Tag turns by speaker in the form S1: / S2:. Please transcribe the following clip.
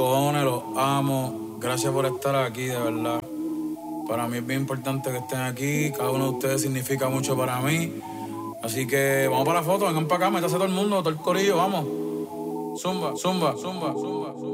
S1: cojones, los amo. Gracias por estar aquí, de verdad. Para mí es bien importante que estén aquí. Cada uno de ustedes significa mucho para mí. Así que vamos para la foto, vengan para acá, métase todo el mundo, todo el corillo, vamos. Zumba, zumba, zumba, zumba, zumba.